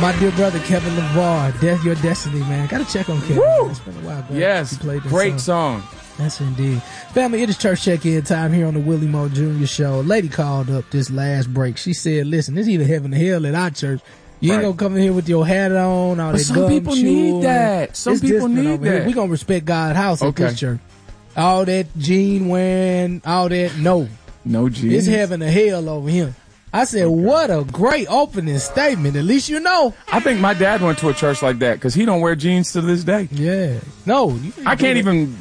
My dear brother Kevin LeVar, Death Your Destiny, man. Gotta check on Kevin. Woo! It's been a while. Yes, great song. Yes, indeed. Family, it is church check-in time here on the Willie Moore Jr. Show. A lady called up this last break. She said, listen, it's either heaven or hell at our church. You ain't gonna come in here with your hat on, all that some people need that. Some people need that. We gonna respect God's house at this church. All that jean wearing, all that, no jeans. It's heaven or hell over here. I said, what a great opening statement. At least you know. I think my dad went to a church like that because he don't wear jeans to this day. Yeah. No. I can't even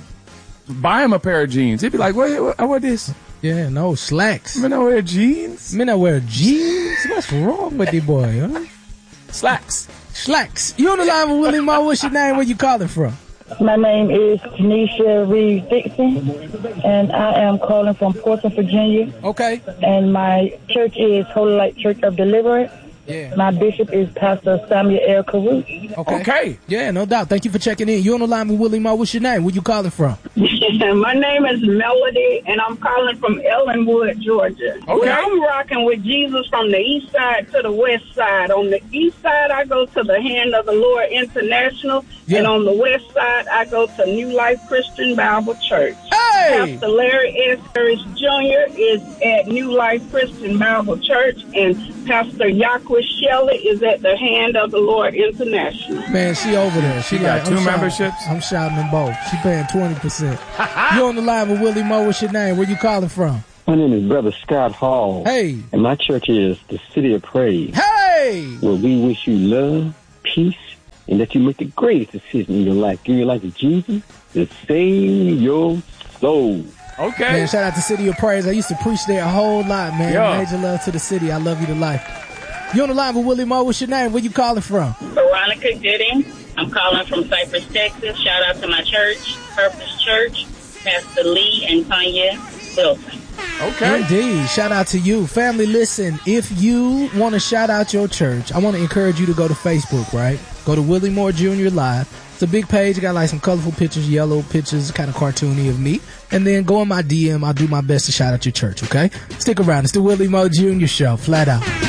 buy him a pair of jeans. He'd be like, what, I wear this. Yeah, no, slacks. Men don't wear jeans. Men don't wear jeans? What's wrong with the boy, huh? Slacks. You on the line with Willie Moore. What's your name? Where you calling from? My name is Tanisha Reed Dixon, and I am calling from Portsmouth, Virginia. Okay. And my church is Holy Light Church of Deliverance. Yeah. My bishop is Pastor Samuel L. Caruth. Okay. Yeah, no doubt. Thank you for checking in. You on the line with Willie Moore. What's your name? Where you calling from? My name is Melody, and I'm calling from Ellenwood, Georgia. Okay. Well, I'm rocking with Jesus from the east side to the west side. On the east side, I go to the Hand of the Lord International, and on the west side, I go to New Life Christian Bible Church. Hey! Pastor Larry S. Harris Jr. is at New Life Christian Bible Church, and Pastor Yaquis Shelley is at the Hand of the Lord International. Man, she over there. She got two memberships? I'm shouting them both. She paying 20%. You on the line with Willie Moore. What's your name? Where you calling from? My name is Brother Scott Hall. Hey. And my church is the City of Praise. Hey. Where we wish you love, peace, and that you make the greatest decision in your life. Give your life to Jesus to save your soul. Okay. Man, shout out to City of Praise. I used to preach there a whole lot, man. Major love to the city. I love you to life. You on the line with Willie Moore. What's your name? Where you calling from? Veronica Gooding. I'm calling from Cypress, Texas. Shout out to my church, Purpose Church, Pastor Lee and Tanya Wilson. Okay. Indeed. Shout out to you. Family, listen, if you want to shout out your church, I want to encourage you to go to Facebook, right? Go to Willie Moore Jr. Live. It's a big page. Got like some colorful pictures, yellow pictures, kind of cartoony of me. And then go in my DM. I'll do my best to shout out your church, okay? Stick around. It's the Willie Moore Jr. Show. Flat out.